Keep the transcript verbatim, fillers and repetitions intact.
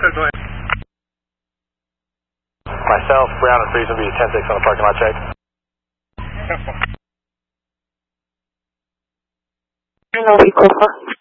Good, go ahead. Myself, Brown, and Freeze will be ten six on the parking lot check. Hello, Eco four.